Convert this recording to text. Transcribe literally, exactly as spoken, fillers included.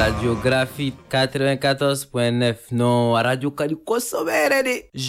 radiographie quatre-vingt-quatorze point neuf non radio kadi kossobere de